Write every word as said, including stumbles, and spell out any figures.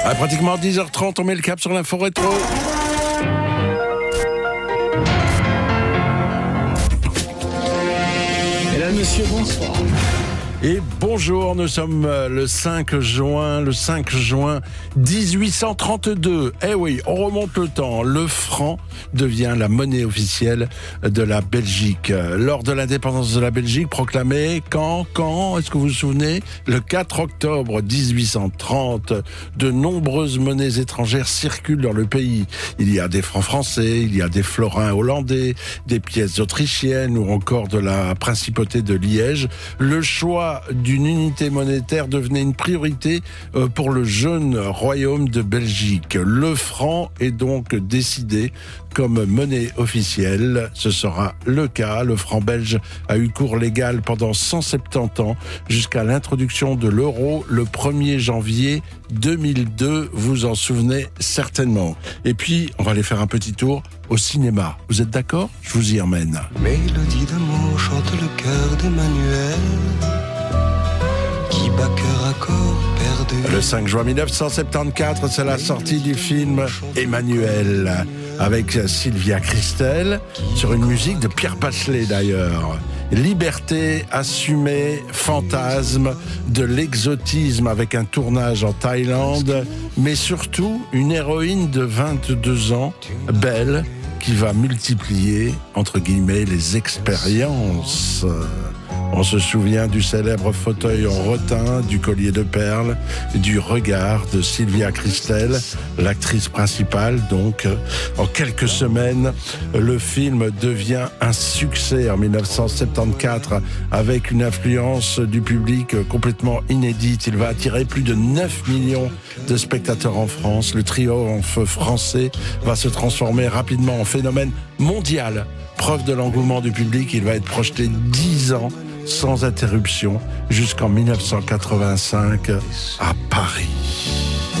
À pratiquement dix heures trente, on met le cap sur l'info rétro. Mesdames, Messieurs, bonsoir. Et bonjour, nous sommes le cinq juin, le cinq juin dix-huit cent trente-deux. Eh oui, on remonte le temps. Le franc devient la monnaie officielle de la Belgique. Lors de l'indépendance de la Belgique, proclamée quand, quand, est-ce que vous vous souvenez? Le quatre octobre dix-huit cent trente, de nombreuses monnaies étrangères circulent dans le pays. Il y a des francs français, il y a des florins hollandais, des pièces autrichiennes ou encore de la principauté de Liège. Le choix d'une unité monétaire devenait une priorité pour le jeune royaume de Belgique. Le franc est donc décidé comme monnaie officielle. Ce sera le cas. Le franc belge a eu cours légal pendant cent soixante-dix ans jusqu'à l'introduction de l'euro le premier janvier deux mille deux. Vous en souvenez certainement. Et puis, on va aller faire un petit tour au cinéma. Vous êtes d'accord? Je vous y emmène. Mélodie d'amour chante le cœur d'Emmanuel, qui bat cœur à corps perdu. Le cinq juin mille neuf cent soixante-quatorze, c'est la sortie du film Emmanuel, avec Sylvia Christel, sur une musique de Pierre Bachelet d'ailleurs. Liberté assumée, fantasme, de l'exotisme avec un tournage en Thaïlande, mais surtout une héroïne de vingt-deux ans, belle, qui va multiplier, entre guillemets, les expériences. On se souvient du célèbre fauteuil en rotin, du collier de perles, du regard de Sylvia Christel, l'actrice principale. Donc, en quelques semaines, le film devient un succès en mille neuf cent soixante-quatorze avec une influence du public complètement inédite. Il va attirer plus de neuf millions de spectateurs en France. Le triomphe français va se transformer rapidement en phénomène mondial. Preuve de l'engouement du public, il va être projeté dix ans sans interruption jusqu'en mille neuf cent quatre-vingt-cinq à Paris.